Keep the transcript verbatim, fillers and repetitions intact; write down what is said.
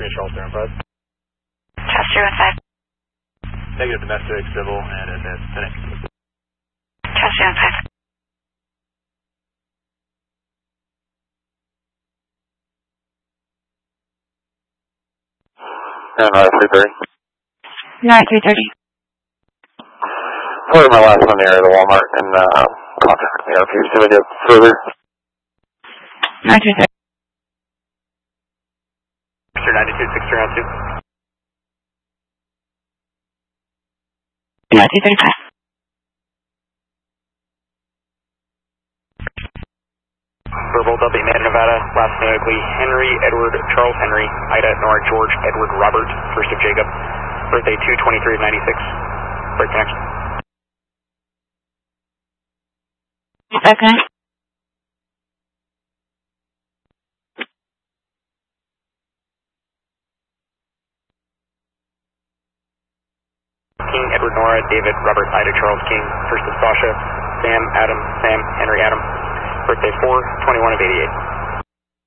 Ida Charles zero five. Charles zero five. Negative domestic, civil, and advance. Finish. Charles zero five. And uh, three thirty. nine three thirty. Sorry, my last one near the Walmart and uh, contact me if you see me further. nine three thirty. Sir ninety-two six zero two. nine three thirty-five. Verbal W, Man, Nevada, last phonetically Henry, Edward, Charles Henry, Ida, Nora, George, Edward, Robert, first of Jacob, birthday two twenty-three of ninety-six, break connection. Okay. King, Edward, Nora, David, Robert, Ida, Charles, King, first of Sasha, Sam, Adam, Sam, Henry, Adam, birthday four twenty-one of eighty-eight.